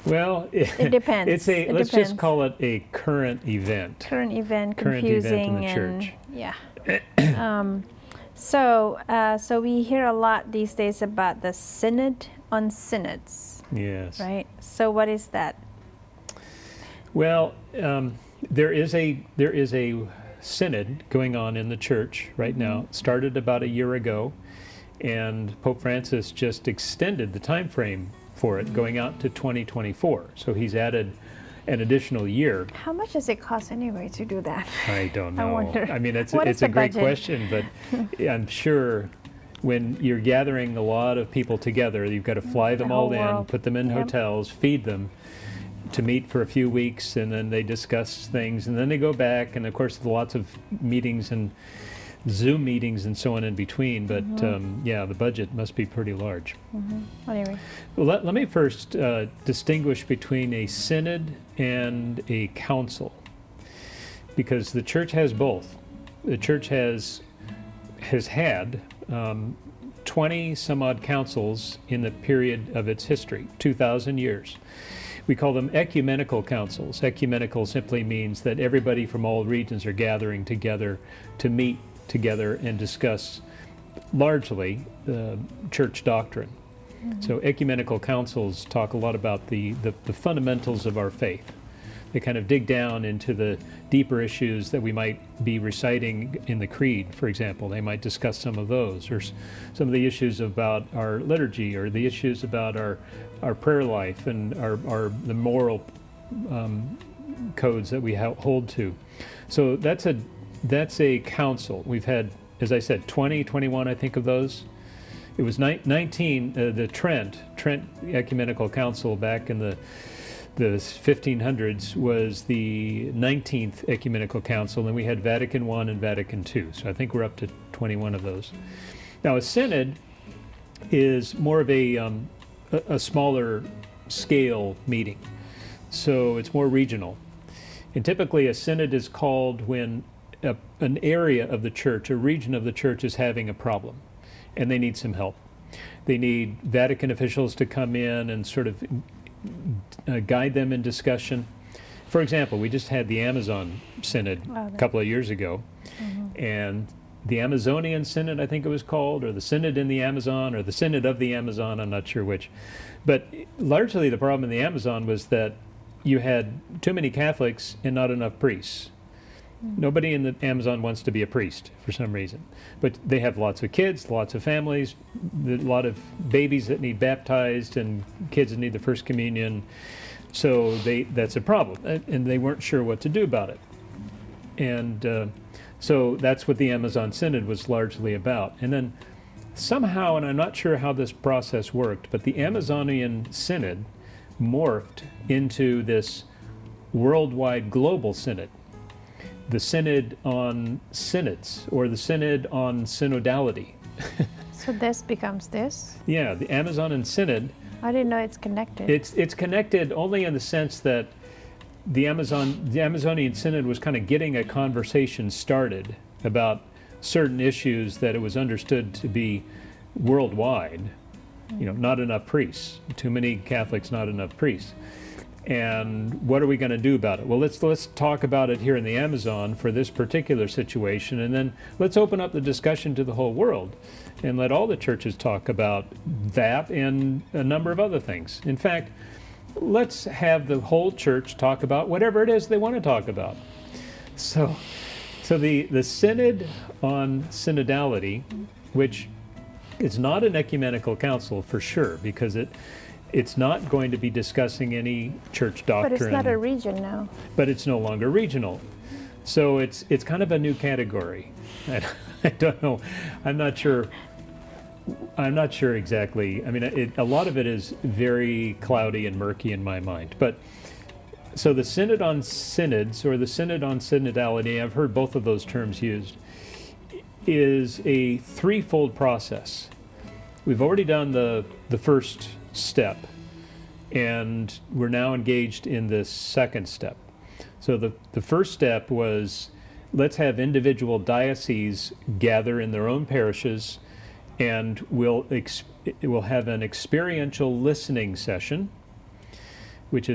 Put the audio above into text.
Well, It depends. it's a, It let's depends. just call it a current event. Current event, Current event in confusing, the and church. yeah. So we hear a lot these days about the synod on synods, Yes. right? So what is that? Well, there is a synod going on in the church right now. It started about a year ago, and Pope Francis just extended the time frame for it, going out to 2024. So he's added an additional year. How much does it cost anyway to do that? I don't know. wonder. I mean, it's What is a the great budget? question, but I'm sure when you're gathering a lot of people together, you've got to fly them all whole in, world. put them in Yep. hotels, feed them, to meet for a few weeks, and then they discuss things, and then they go back, and of course lots of meetings and Zoom meetings and so on in between, but yeah, the budget must be pretty large. Anyway, Well, let me first distinguish between a synod and a council, because the church has both. The church has had 20 some odd councils in the period of its history, 2,000 years. We call them ecumenical councils. Ecumenical simply means that everybody from all regions are gathering together to meet together and discuss largely church doctrine. So ecumenical councils talk a lot about the fundamentals of our faith. They kind of dig down into the deeper issues that we might be reciting in the creed, for example. They might discuss some of those, or some of the issues about our liturgy, or the issues about our prayer life and the moral codes that we hold to. So that's a council. We've had, as I said, 20, 21, I think, of those. It was 19, the Trent Ecumenical Council back in the 1500s was the 19th Ecumenical Council, and we had Vatican I and Vatican II. So I think we're up to 21 of those. Now, a synod is more of a smaller scale meeting. So it's more regional. And typically a synod is called when an area of the church, a region of the church, is having a problem and they need some help. They need Vatican officials to come in and sort of guide them in discussion. For example, we just had the Amazon Synod a couple of years ago, and the Amazonian Synod, I think it was called, or the Synod in the Amazon, or the Synod of the Amazon, I'm not sure which. But largely the problem in the Amazon was that you had too many Catholics and not enough priests. Nobody in the Amazon wants to be a priest for some reason. But they have lots of kids, lots of families, a lot of babies that need baptized and kids that need the First Communion. So that's a problem. And they weren't sure what to do about it. And so that's what the Amazon Synod was largely about. And then somehow, and I'm not sure how this process worked, but the Amazonian Synod morphed into this worldwide global synod. The Synod on Synods, or the Synod on Synodality. so this becomes this? Yeah, the Amazonian Synod. I didn't know it's connected. It's connected only in the sense that the Amazonian Synod was kind of getting a conversation started about certain issues that it was understood to be worldwide. You know, not enough priests, too many Catholics, not enough priests. And what are we going to do about it? Well, let's talk about it here in the Amazon for this particular situation, and then let's open up the discussion to the whole world and let all the churches talk about that and a number of other things. In fact, let's have the whole church talk about whatever it is they want to talk about. So the Synod on Synodality, which is not an ecumenical council for sure, because it's not going to be discussing any church doctrine. But it's not a region now. But it's no longer regional. So it's kind of a new category. I don't know. I'm not sure exactly. I mean, a lot of it is very cloudy and murky in my mind. But so the Synod on Synods, or the Synod on Synodality, I've heard both of those terms used, is a threefold process. We've already done the first step, and we're now engaged in the second step. So the first step was, let's have individual dioceses gather in their own parishes, and we'll have an experiential listening session